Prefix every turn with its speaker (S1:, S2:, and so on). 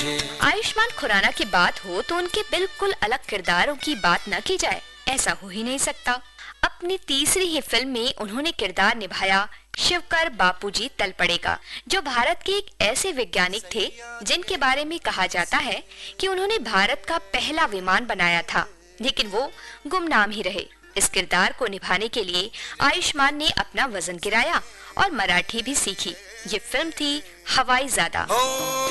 S1: आयुष्मान खुराना की बात हो तो उनके बिल्कुल अलग किरदारों की बात न की जाए, ऐसा हो ही नहीं सकता। अपनी तीसरी ही फिल्म में उन्होंने किरदार निभाया शिवकर बापूजी तलपड़ेगा, जो भारत के एक ऐसे वैज्ञानिक थे जिनके बारे में कहा जाता है कि उन्होंने भारत का पहला विमान बनाया था, लेकिन वो गुमनाम ही रहे। इस किरदार को निभाने के लिए आयुष्मान ने अपना वजन गिराया और मराठी भी सीखी। ये फिल्म थी हवाईजादा।